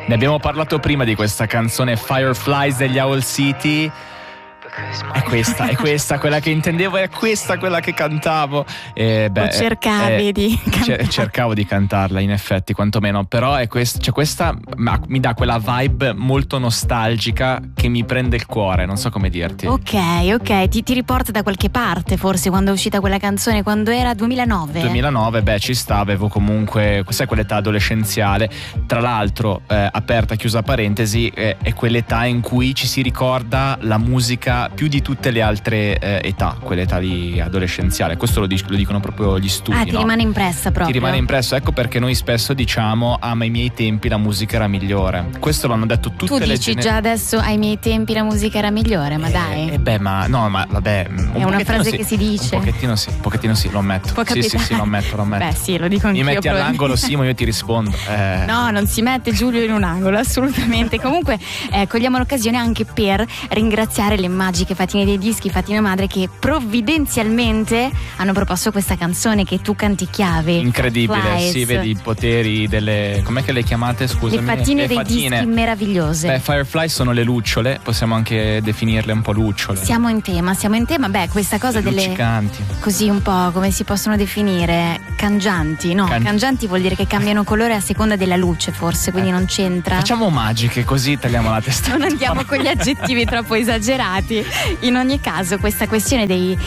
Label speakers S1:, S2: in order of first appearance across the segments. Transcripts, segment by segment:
S1: Ne abbiamo parlato prima di questa canzone Fireflies degli Owl City. È questa quella che intendevo, è questa quella che cantavo.
S2: Cercavi di cantarla.
S1: Cercavo di cantarla, in effetti, quantomeno. Però è questa mi dà quella vibe molto nostalgica che mi prende il cuore, non so come dirti.
S2: Ok, ti riporta da qualche parte, forse, quando è uscita quella canzone, quando era 2009?
S1: 2009, ci sta, avevo comunque, sai, quell'età adolescenziale. Tra l'altro, aperta, chiusa parentesi, è quell'età in cui ci si ricorda la musica più di tutte le altre età, quell'età lì adolescenziale. Questo lo dicono proprio gli studi.
S2: Ti rimane impressa proprio.
S1: Ti rimane impresso, ecco perché noi spesso diciamo: ma ai miei tempi la musica era migliore. Questo l'hanno detto tutte le
S2: Tu dici già adesso: ai miei tempi la musica era migliore, ma dai.
S1: Vabbè,
S2: è una frase che si dice.
S1: Un pochettino sì, lo ammetto. Sì, lo ammetto.
S2: Beh, sì, lo dico anch'io.
S1: Mi metti all'angolo, Simo, io ti rispondo.
S2: No, non si mette Giulio in un angolo, assolutamente. Comunque cogliamo l'occasione anche per ringraziare le magiche Fatine dei Dischi, Fatine Madre, che provvidenzialmente hanno proposto questa canzone che tu canticchiave.
S1: Incredibile,
S2: Flies.
S1: sì, vedi i poteri delle... com'è che le chiamate, scusami?
S2: Le fatine dei dischi meravigliose.
S1: Firefly sono le lucciole, possiamo anche definirle un po' lucciole.
S2: Siamo in tema. Questa cosa
S1: le
S2: delle
S1: luccicanti.
S2: Così un po', come si possono definire? Cangianti, no? Cangianti vuol dire che cambiano colore a seconda della luce, forse, quindi non c'entra.
S1: Facciamo magiche, così tagliamo la testa.
S2: Non andiamo con gli aggettivi troppo esagerati. In ogni caso, questa questione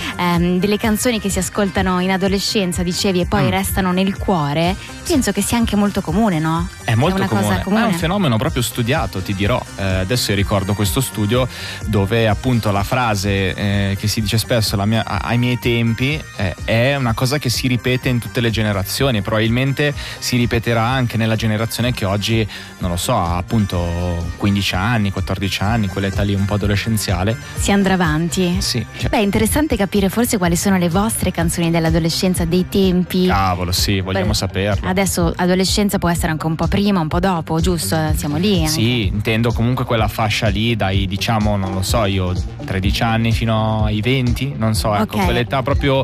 S2: delle canzoni che si ascoltano in adolescenza, dicevi, e poi restano nel cuore, penso che sia anche molto comune, no?
S1: È molto
S2: una
S1: comune.
S2: Cosa comune.
S1: È un fenomeno proprio studiato, ti dirò. Adesso io ricordo questo studio dove appunto la frase che si dice spesso ai miei tempi è una cosa che si ripete in tutte le generazioni. Probabilmente si ripeterà anche nella generazione che oggi, non lo so, ha appunto 15 anni, 14 anni, quell'età lì un po' adolescenziale.
S2: Si andrà avanti.
S1: Sì.
S2: È interessante capire forse quali sono le vostre canzoni dell'adolescenza, dei tempi.
S1: Cavolo, sì, vogliamo saperlo.
S2: Adesso adolescenza può essere anche un po' prima, un po' dopo, giusto? Siamo lì anche.
S1: Sì, intendo comunque quella fascia lì dai, diciamo, non lo so, io 13 anni fino ai 20, non so, ecco, quell'età proprio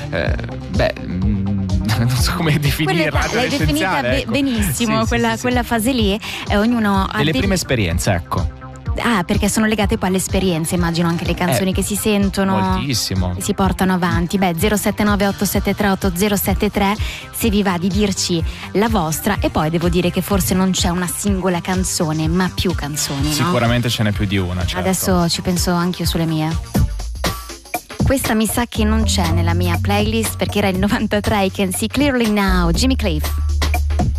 S1: non so come definirla.
S2: L'hai definita benissimo,
S1: sì,
S2: quella fase lì, ognuno ha
S1: delle prime esperienze, ecco.
S2: Perché sono legate poi alle esperienze, immagino, anche le canzoni che si sentono.
S1: Moltissimo.
S2: Si portano avanti. 079 873 8073 se vi va di dirci la vostra. E poi devo dire che forse non c'è una singola canzone, ma più canzoni, no?
S1: Sicuramente ce n'è più di una, certo.
S2: Adesso ci penso anch'io sulle mie. Questa mi sa che non c'è nella mia playlist perché era il 93, I Can See Clearly Now, Jimmy Cliff.